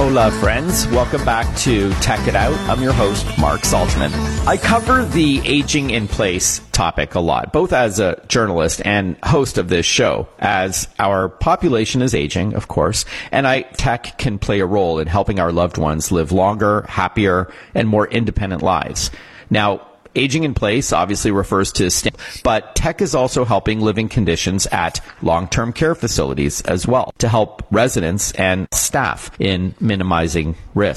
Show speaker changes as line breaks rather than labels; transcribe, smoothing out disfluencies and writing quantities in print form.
Hola, friends. Welcome back to Tech It Out. I'm your host, Mark Saltzman. I cover the aging in place topic a lot, both as a journalist and host of this show, as our population is aging, of course, and tech can play a role in helping our loved ones live longer, happier, and more independent lives. Now, aging in place obviously refers to, but tech is also helping living conditions at long-term care facilities as well to help residents and staff in minimizing risk.